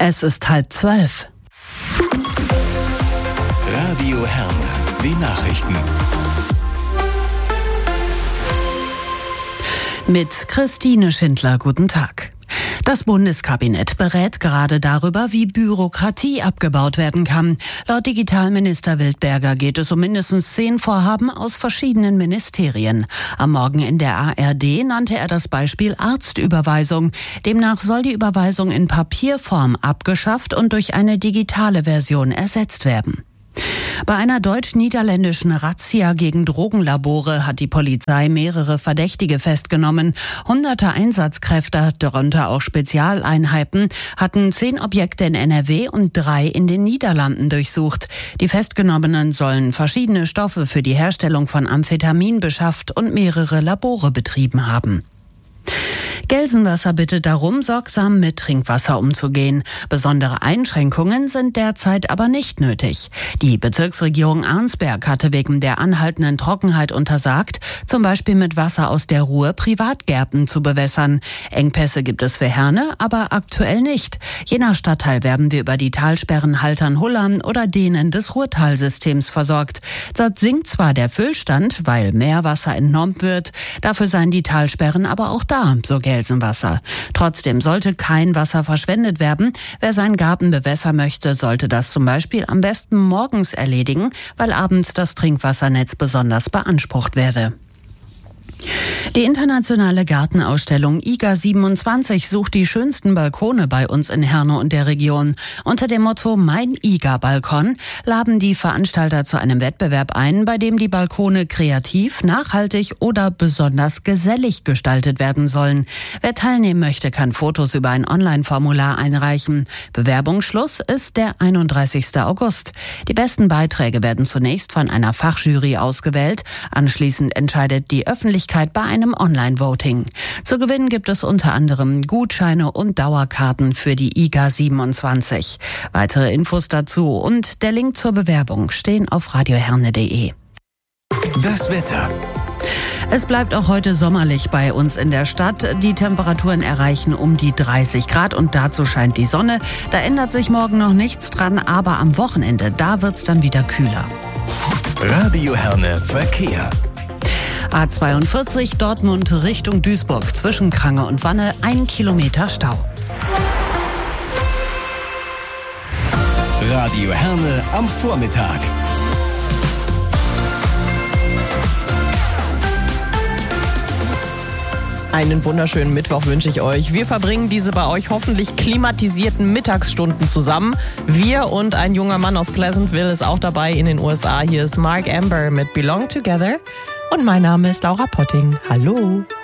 Es ist 11:30. Radio Herne, die Nachrichten. Mit Christine Schindler, guten Tag. Das Bundeskabinett berät gerade darüber, wie Bürokratie abgebaut werden kann. Laut Digitalminister Wildberger geht es um mindestens 10 Vorhaben aus verschiedenen Ministerien. Am Morgen in der ARD nannte er das Beispiel Arztüberweisung. Demnach soll die Überweisung in Papierform abgeschafft und durch eine digitale Version ersetzt werden. Bei einer deutsch-niederländischen Razzia gegen Drogenlabore hat die Polizei mehrere Verdächtige festgenommen. Hunderte Einsatzkräfte, darunter auch Spezialeinheiten, hatten 10 Objekte in NRW und 3 in den Niederlanden durchsucht. Die Festgenommenen sollen verschiedene Stoffe für die Herstellung von Amphetamin beschafft und mehrere Labore betrieben haben. Gelsenwasser bittet darum, sorgsam mit Trinkwasser umzugehen. Besondere Einschränkungen sind derzeit aber nicht nötig. Die Bezirksregierung Arnsberg hatte wegen der anhaltenden Trockenheit untersagt, zum Beispiel mit Wasser aus der Ruhr Privatgärten zu bewässern. Engpässe gibt es für Herne, aber aktuell nicht. Je nach Stadtteil werden wir über die Talsperren Haltern-Hullern oder denen des Ruhrtalsystems versorgt. Dort sinkt zwar der Füllstand, weil mehr Wasser entnommen wird, dafür seien die Talsperren aber auch da, so Gelsenwasser. Trotzdem sollte kein Wasser verschwendet werden. Wer seinen Garten bewässern möchte, sollte das zum Beispiel am besten morgens erledigen, weil abends das Trinkwassernetz besonders beansprucht werde. Die internationale Gartenausstellung IGA 27 sucht die schönsten Balkone bei uns in Herne und der Region. Unter dem Motto Mein IGA-Balkon laden die Veranstalter zu einem Wettbewerb ein, bei dem die Balkone kreativ, nachhaltig oder besonders gesellig gestaltet werden sollen. Wer teilnehmen möchte, kann Fotos über ein Online-Formular einreichen. Bewerbungsschluss ist der 31. August. Die besten Beiträge werden zunächst von einer Fachjury ausgewählt. Anschließend entscheidet die Öffentlichkeit bei einem Online-Voting. Zu gewinnen gibt es unter anderem Gutscheine und Dauerkarten für die IGA 27. Weitere Infos dazu und der Link zur Bewerbung stehen auf radioherne.de. Das Wetter. Es bleibt auch heute sommerlich bei uns in der Stadt. Die Temperaturen erreichen um die 30 Grad und dazu scheint die Sonne. Da ändert sich morgen noch nichts dran, aber am Wochenende, da wird's dann wieder kühler. Radio Herne Verkehr. A42 Dortmund Richtung Duisburg zwischen Krange und Wanne 1 Kilometer Stau. Radio Herne am Vormittag. Einen wunderschönen Mittwoch wünsche ich euch. Wir verbringen diese bei euch hoffentlich klimatisierten Mittagsstunden zusammen. Wir und ein junger Mann aus Pleasantville ist auch dabei in den USA. Hier ist Mark Amber mit Belong Together. Und mein Name ist Laura Potting. Hallo.